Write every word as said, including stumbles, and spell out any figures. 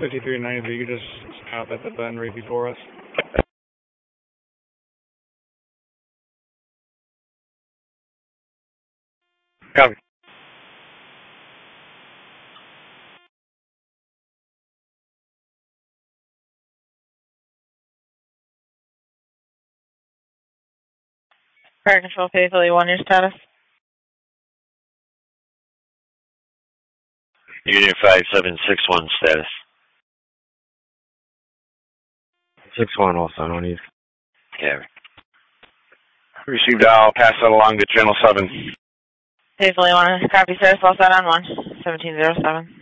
fifty-three ninety-three, you just out at the button right before us. Copy. Fire Control Faithfully one, your status? Unit five seven six one status. six one also, no need. Yeah. Received, I'll pass that along to Channel seven. Faithfully one, copy status, all set on one, seventeen zero seven.